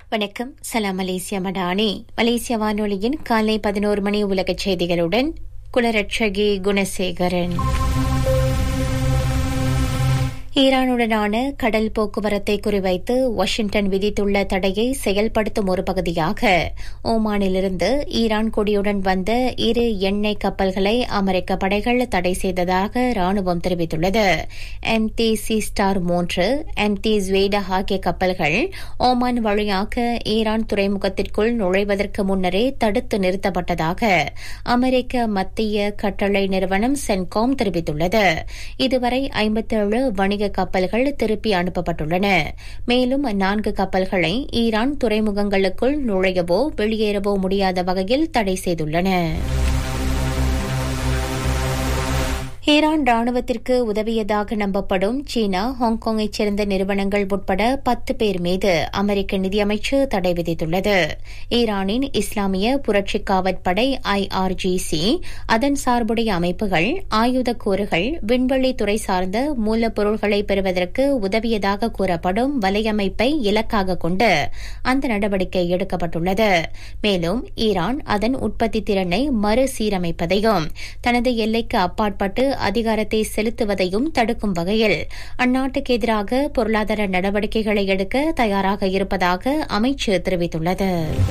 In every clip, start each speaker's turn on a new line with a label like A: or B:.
A: வணக்கம். சலாம் மலேசியா மடானி. மலேசிய வானொலியின் காலை 11 மணி உலகச் செய்திகளுடன் குலரட்சகி குணசேகரன். ஈரானுடனான கடல் போக்குவரத்தை குறிவைத்து வாஷிங்டன் விதித்துள்ள தடையை செயல்படுத்தும் ஒரு பகுதியாக ஓமானிலிருந்து ஈரான் கொடியுடன் வந்த 2 எண்ணெய் கப்பல்களை அமெரிக்க படைகள் தடை செய்ததாக ராணுவம் தெரிவித்துள்ளது. MT Sea-Star 3, MT Zvezda ஆகிய கப்பல்கள் ஓமான் வழியாக ஈரான் துறைமுகத்திற்குள் நுழைவதற்கு முன்னரே தடுத்து நிறுத்தப்பட்டதாக அமெரிக்க மத்திய கட்டளை நிறுவனம் சென்காம் தெரிவித்துள்ளது. இதுவரை 57 வணிக கப்பல்கள் திருப்பி அனுப்பப்பட்டுள்ளன. மேலும் 4 கப்பல்களை ஈரான் துறைமுகங்களுக்குள் நுழையவோ வெளியேறவோ முடியாத வகையில் தடை செய்துள்ளன. ஈரான் ராணுவத்திற்கு உதவியதாக நம்பப்படும் சீனா, ஹாங்காங்கைச் சேர்ந்த நிறுவனங்கள் உட்பட 10 பேர் மீது அமெரிக்க நிதியமைச்சு தடை விதித்துள்ளது. ஈரானின் இஸ்லாமிய புரட்சி காவற்படை IRGC, அதன் சார்புடைய அமைப்புகள் ஆயுதக் கூறுகள், விண்வெளி துறை சார்ந்த மூலப்பொருள்களை பெறுவதற்கு உதவியதாக கூறப்படும் வலையமைப்பை இலக்காக கொண்டு அந்த நடவடிக்கை எடுக்கப்பட்டுள்ளது. மேலும் ஈரான் அதன் உற்பத்தி திறனை மறுசீரமைப்பதையும் தனது எல்லைக்கு அப்பாற்பட்டு அதிகாரத்தை செலுத்துவதையும் தடுக்கும் வகையில் அந்நாட்டுக்கு எதிராக பொருளாதார நடவடிக்கைகளை எடுக்க தயாராக இருப்பதாக அமைச்சு தெரிவித்துள்ளது.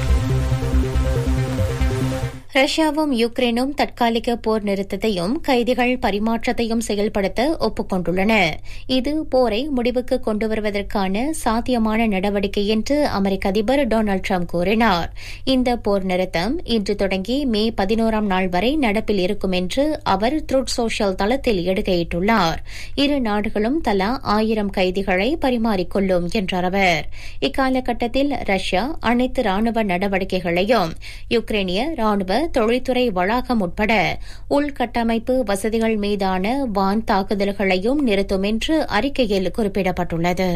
A: ரஷ்யாவும் யுக்ரைனும் தற்காலிக போர் நிறுத்தத்தையும் கைதிகள் பரிமாற்றத்தையும் செயல்படுத்த ஒப்புக்கொண்டுள்ளன. இது போரை முடிவுக்கு கொண்டு வருவதற்கான சாத்தியமான நடவடிக்கை என்று அமெரிக்க அதிபர் டொனால்டு டிரம்ப் கூறினார். இந்த போர் நிறுத்தம் இன்று தொடங்கி மே 11ஆம் நாள் வரை நடப்பில் இருக்கும் என்று அவர் ட்ரூத் சோஷியல் தளத்தில் எடுக்கையிட்டுள்ளார். இரு நாடுகளும் தலா 1000 கைதிகளை பரிமாறிக்கொள்ளும் என்றார் அவர். இக்காலகட்டத்தில் ரஷ்யா அனைத்து ராணுவ நடவடிக்கைகளையும் யுக்ரைனிய ராணுவ தொழில்துறை வளாகம் உட்பட உள்கட்டமைப்பு வசதிகள் மீதான வான் தாக்குதல்களையும் நிறுத்தும் என்று அறிக்கையில் குறிப்பிடப்பட்டுள்ளது.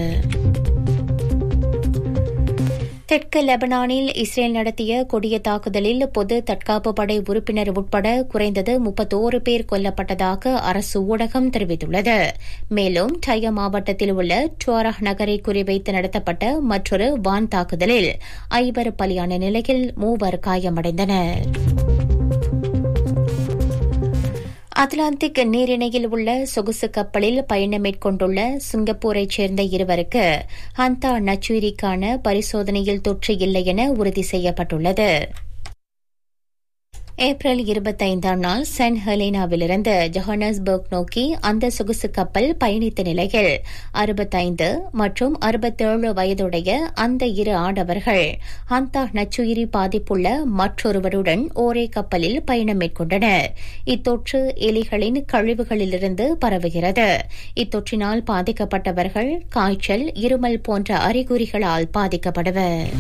A: தெற்கு லெபனானில் இஸ்ரேல் நடத்திய கொடிய தாக்குதலில் பொது தற்காப்பு படை உறுப்பினர் உட்பட குறைந்தது 31 பேர் கொல்லப்பட்டதாக அரசு ஊடகம் தெரிவித்துள்ளது. மேலும் டயா மாவட்டத்தில் உள்ள டுவாரஹ் நகரை குறிவைத்து நடத்தப்பட்ட மற்றொரு வான் தாக்குதலில் 5 பலியான நிலையில் 3 காயமடைந்தனர். அட்லாந்திக் நீரிணையில் உள்ள சொகுசு கப்பலில் பயணம் மேற்கொண்டுள்ள சிங்கப்பூரைச் சேர்ந்த இருவருக்கு ஹந்தா நச்சுயிரிக்கான பரிசோதனையில் தொற்று இல்லை என உறுதி செய்யப்பட்டுள்ளது. ஏப்ரல் 25ஆம் நாள் சென்ட் ஹெலேனாவிலிருந்து ஜொஹானஸ்பர்க் நோக்கி அந்த சொகுசு கப்பல் பயணித்த நிலையில் 65 மற்றும் 67 வயதுடைய அந்த 2 ஆடவர்கள் ஹந்தா நச்சுயிரி பாதிப்புள்ள மற்றொருவருடன் ஒரே கப்பலில் பயணம் மேற்கொண்டனர். இத்தொற்று எலிகளின் கழிவுகளிலிருந்து பரவுகிறது. இத்தொற்றினால் பாதிக்கப்பட்டவர்கள் காய்ச்சல், இருமல் போன்ற அறிகுறிகளால் பாதிக்கப்படுவர்.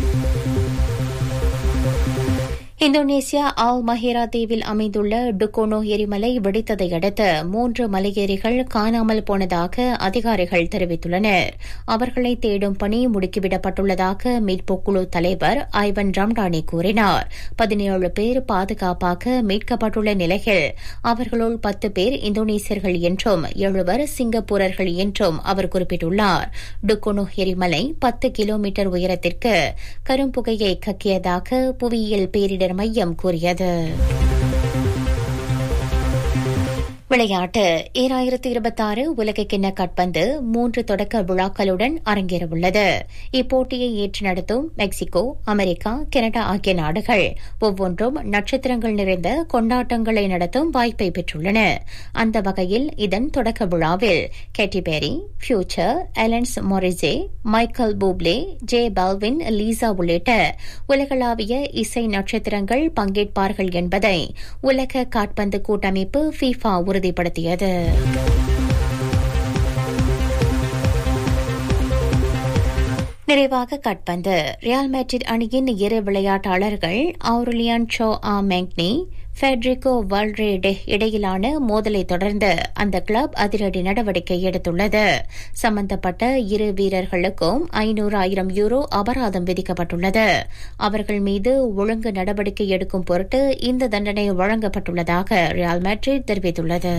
A: இந்தோனேசியா ஆல் மஹேரா தீவில் அமைந்துள்ள டுகோனோ எரிமலை வெடித்ததை அடுத்து 3 மலையேறிகள் காணாமல் போனதாக அதிகாரிகள் தெரிவித்துள்ளனர். அவர்களை தேடும் பணி முடுக்கிவிடப்பட்டுள்ளதாக மீட்புக் குழு தலைவர் ஐவன் ரம்டானி கூறினார். 17 பேர் பாதுகாப்பாக மீட்கப்பட்டுள்ள நிலையில் அவர்களுள் 10 பேர் இந்தோனேசியர்கள் என்றும் 7 சிங்கப்பூரர்கள் என்றும் அவர் குறிப்பிட்டுள்ளார். டுகோனோ எரிமலை 10 கிலோமீட்டர் உயரத்திற்கு கரும்புகையை கக்கியதாக புவியியல் பேரிடர் மையம் கூறியது. விளையாட்டு 2026 உலகக்கிண்ண காற்பந்து 3 தொடக்க விழாக்களுடன் அரங்கேறவுள்ளது. இப்போட்டியை ஏற்று நடத்தும் மெக்சிகோ, அமெரிக்கா, கனடா ஆகிய நாடுகள் ஒவ்வொன்றும் நட்சத்திரங்கள் நிறைந்த கொண்டாட்டங்களை நடத்தும் வாய்ப்பை பெற்றுள்ளன. அந்த வகையில் இதன் தொடக்க விழாவில் கேட்டி பெரி, future, அலன்ஸ் மொரிசே, Michael பூப்ளே, J Baldwin, Lisa உள்ளிட்ட உலகளாவிய இசை நட்சத்திரங்கள் பங்கேற்பார்கள் என்பதை உலக காற்பந்து கூட்டமைப்பு FIFA உறுதிப்படுத்தியது. நிறைவாக காற்பந்து. ரியால் மேட்ரிட் அணியின் 2 விளையாட்டாளர்கள் ஆவுரலியான் சோ மேங்னி, ஃபெட்ரிகோ வால்வேர்டே இடையிலான மோதலை தொடர்ந்து அந்த கிளப் அதிரடி நடவடிக்கை எடுத்துள்ளது. சம்பந்தப்பட்ட 2 வீரர்களுக்கும் 500,000 யூரோ அபராதம் விதிக்கப்பட்டுள்ளது. அவர்கள் மீது ஒழுங்கு நடவடிக்கை எடுக்கும் பொருட்டு இந்த தண்டனை வழங்கப்பட்டுள்ளதாக ரியால் மேட்ரிட் தெரிவித்துள்ளது.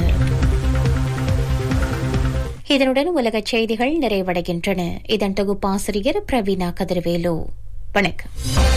A: இதனுடன் உலகச் செய்திகள் நிறைவடைகின்றன. இதன் தொகுப்பாசிரியர் பிரவீனா கதிர்வேலு. வணக்கம்.